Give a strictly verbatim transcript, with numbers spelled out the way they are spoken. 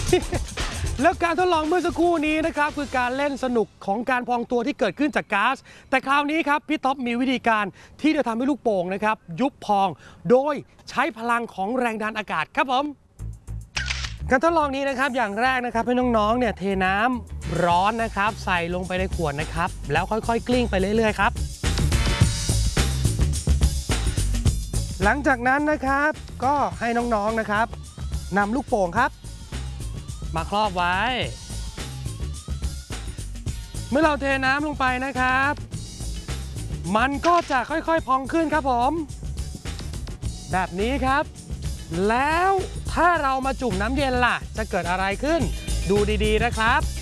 แล้วการทดลองเมื่อสักครู่นี้นะครับคือการเล่นสนุกของการพองตัวที่เกิดขึ้นจากก๊าซแต่คราวนี้ครับพี่ท็อปมีวิธีการที่จะทำให้ลูกโป่งนะครับยุบพองโดยใช้พลังของแรงดันอากาศครับผมการทดลองนี้นะครับอย่างแรกนะครับให้น้องๆเนี่ยเทน้ำร้อนนะครับใส่ลงไปในขวดนะครับแล้วค่อยๆกลิ้งไปเรื่อยๆครับหลังจากนั้นนะครับก็ให้น้องๆนะครับนำลูกโป่งครับมาครอบไว้เมื่อเราเทน้ำลงไปนะครับมันก็จะค่อยๆพองขึ้นครับผมแบบนี้ครับแล้วถ้าเรามาจุ่มน้ำเย็นล่ะจะเกิดอะไรขึ้นดูดีๆนะครับ